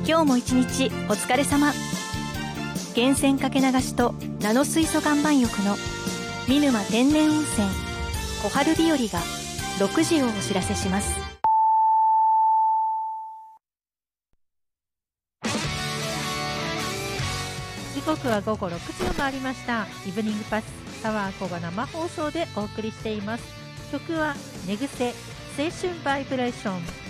今日も一日お疲れ様。源泉かけ流しとナノ水素岩盤浴の見沼天然温泉小春日和が6時をお知らせします。 時刻は午後6時を回りました。イブニングパスタワーコが生放送でお送りしています。曲は寝癖青春バイブレーション。